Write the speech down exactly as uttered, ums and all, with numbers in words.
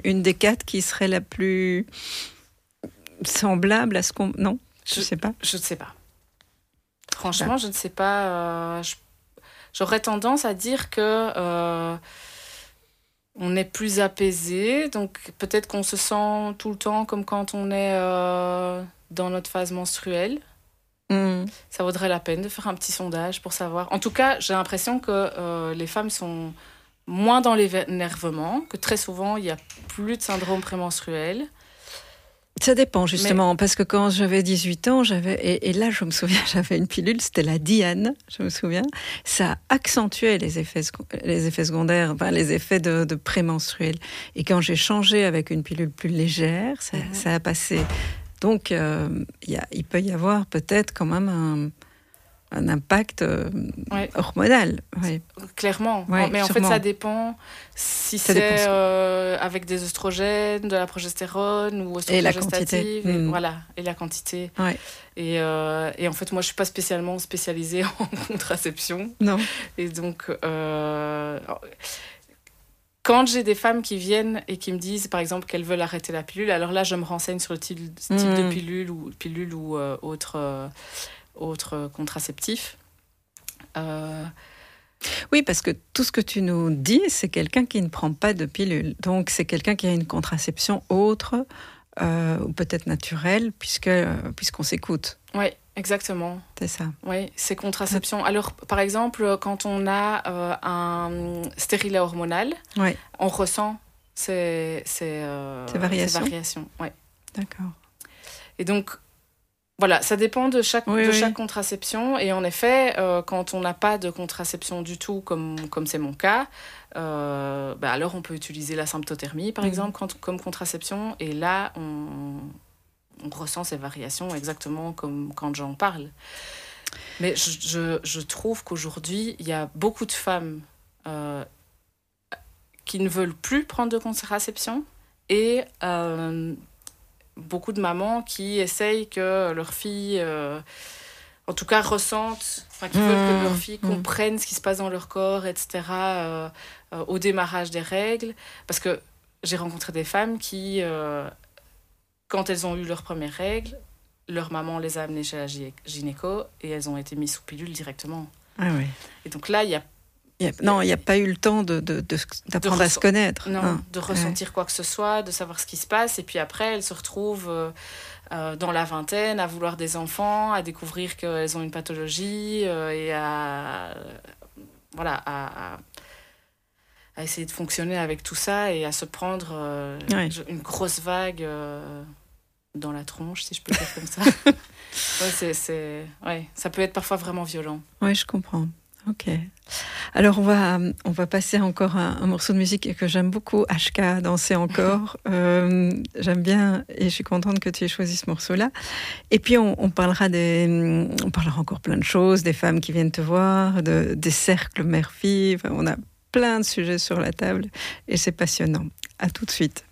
une des quatre qui serait la plus semblable à ce qu'on... Non, je ne sais pas. Je ne sais pas. Franchement, ah. je ne sais pas. Euh, je... J'aurais tendance à dire que euh, on est plus apaisé, donc peut-être qu'on se sent tout le temps comme quand on est euh, dans notre phase menstruelle. Mm. Ça vaudrait la peine de faire un petit sondage pour savoir. En tout cas, j'ai l'impression que euh, les femmes sont moins dans l'énervement, que très souvent, il n'y a plus de syndrome prémenstruel. Ça dépend, justement, mais... parce que quand j'avais dix-huit ans, j'avais, et, et là, je me souviens, j'avais une pilule, c'était la Diane, je me souviens, ça accentuait les effets, les effets secondaires, enfin, les effets de, de prémenstruel. Et quand j'ai changé avec une pilule plus légère, ça, mm-hmm. ça a passé. Donc, euh, y a, il peut y avoir peut-être quand même un... un impact euh, ouais. hormonal. Ouais. Clairement. Ouais, mais en sûrement. fait, ça dépend si ça c'est dépend. Euh, avec des oestrogènes, de la progestérone ou oestrogestative. Et, et, mmh. Voilà, et la quantité. Ouais. Et, euh, et en fait, moi, je ne suis pas spécialement spécialisée en contraception. Non. Et donc... Euh, quand j'ai des femmes qui viennent et qui me disent, par exemple, qu'elles veulent arrêter la pilule, alors là, je me renseigne sur le type, type mmh. de pilule ou, pilule ou euh, autre... Euh, autres contraceptifs. Euh... Oui, parce que tout ce que tu nous dis, c'est quelqu'un qui ne prend pas de pilule. Donc, c'est quelqu'un qui a une contraception autre, euh, ou peut-être naturelle, puisque, euh, puisqu'on s'écoute. Oui, exactement. C'est ça. Oui, c'est contraception. Alors, par exemple, quand on a euh, un stérilet hormonal, ouais. on ressent ces, ces, euh, ces variations. Ces variations. Ouais. D'accord. Et donc, voilà, ça dépend de chaque, oui, de oui. chaque contraception. Et en effet, euh, quand on n'a pas de contraception du tout, comme, comme c'est mon cas, euh, bah alors on peut utiliser la symptothermie, par mmh. exemple, quand, comme contraception. Et là, on, on ressent ces variations exactement comme quand j'en parle. Mais je, je, je trouve qu'aujourd'hui, il y a beaucoup de femmes euh, qui ne veulent plus prendre de contraception et... Euh, beaucoup de mamans qui essayent que leur fille, euh, en tout cas, ressentent, enfin, qui mmh, veulent que leur fille mmh. comprenne ce qui se passe dans leur corps, et cetera, euh, euh, au démarrage des règles. Parce que j'ai rencontré des femmes qui, euh, quand elles ont eu leurs premières règles, leur maman les a amenées chez la gynéco et elles ont été mises sous pilule directement. Ah oui. Et donc là, il y a Il y a, non, il n'y a pas eu le temps de, de, de, d'apprendre de ressent- à se connaître. Non, ah. de ressentir ouais. quoi que ce soit, de savoir ce qui se passe. Et puis après, elles se retrouvent euh, euh, dans la vingtaine à vouloir des enfants, à découvrir qu'elles ont une pathologie euh, et à, euh, voilà, à, à, à essayer de fonctionner avec tout ça et à se prendre euh, ouais. une grosse vague euh, dans la tronche, si je peux dire comme ça. ouais, c'est, c'est, ouais, ça peut être parfois vraiment violent. Oui, je comprends. Ok. Alors, on va, on va passer encore un, un morceau de musique que j'aime beaucoup, H K, Danser encore. euh, j'aime bien et je suis contente que tu aies choisi ce morceau-là. Et puis, on, on, parlera des, on parlera encore plein de choses, des femmes qui viennent te voir, de, des cercles mère-fille. Enfin, on a plein de sujets sur la table et c'est passionnant. À tout de suite.